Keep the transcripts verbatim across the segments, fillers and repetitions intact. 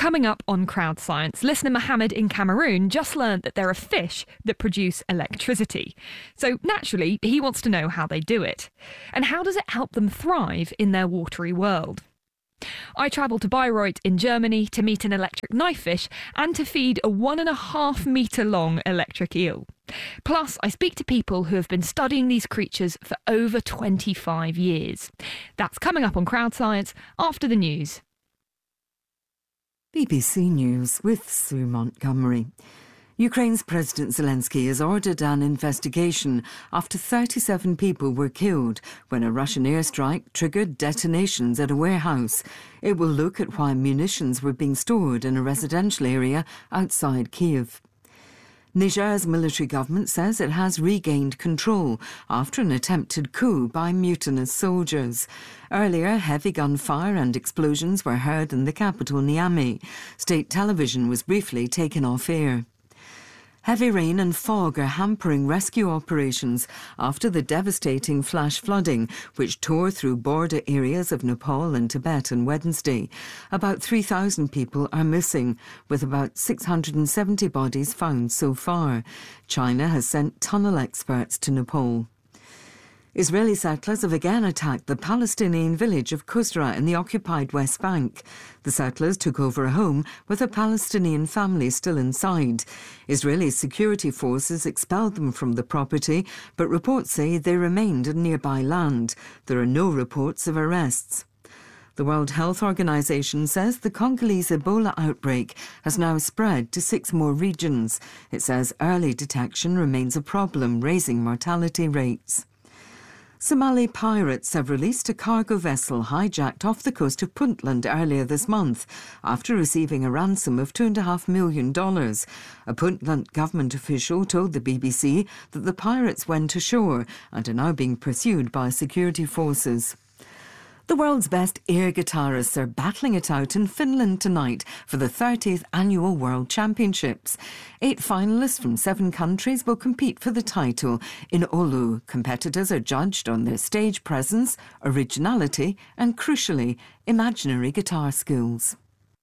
Coming up on Crowd Science, listener Mohammed in Cameroon just learned that there are fish that produce electricity. So naturally, he wants to know how they do it. And how does it help them thrive in their watery world? I travelled to Bayreuth in Germany to meet an electric knifefish and to feed a one and a half metre long electric eel. Plus, I speak to people who have been studying these creatures for over twenty-five years. That's coming up on Crowd Science after the news. B B C News with Sue Montgomery. Ukraine's President Zelensky has ordered an investigation after thirty-seven people were killed when a Russian airstrike triggered detonations at a warehouse. It will look at why munitions were being stored in a residential area outside Kyiv. Niger's military government says it has regained control after an attempted coup by mutinous soldiers. Earlier, heavy gunfire and explosions were heard in the capital, Niamey. State television was briefly taken off air. Heavy rain and fog are hampering rescue operations after the devastating flash flooding which tore through border areas of Nepal and Tibet on Wednesday. About three thousand people are missing, with about six hundred seventy bodies found so far. China has sent tunnel experts to Nepal. Israeli settlers have again attacked the Palestinian village of Kusra in the occupied West Bank. The settlers took over a home with a Palestinian family still inside. Israeli security forces expelled them from the property, but reports say they remained in nearby land. There are no reports of arrests. The World Health Organization says the Congolese Ebola outbreak has now spread to six more regions. It says early detection remains a problem, raising mortality rates. Somali pirates have released a cargo vessel hijacked off the coast of Puntland earlier this month after receiving a ransom of two point five million dollars. A Puntland government official told the B B C that the pirates went ashore and are now being pursued by security forces. The world's best air guitarists are battling it out in Finland tonight for the thirtieth Annual World Championships. Eight finalists from seven countries will compete for the title. In Oulu, competitors are judged on their stage presence, originality and, crucially, imaginary guitar skills.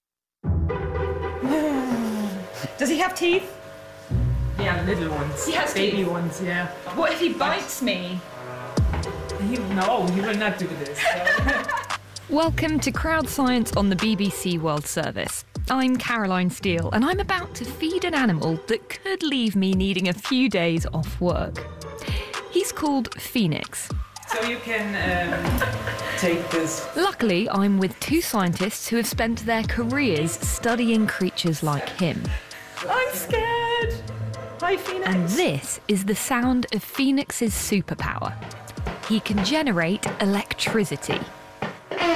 Does he have teeth? Yeah, little ones. He has Baby teeth. ones, yeah. What if he bites me? He, no, he will not do this. So. Welcome to Crowd Science on the B B C World Service. I'm Caroline Steele, and I'm about to feed an animal that could leave me needing a few days off work. He's called Phoenix. So you can um, take this. Luckily, I'm with two scientists who have spent their careers studying creatures like him. I'm scared. Hi, Phoenix. And this is the sound of Phoenix's superpower. He can generate electricity.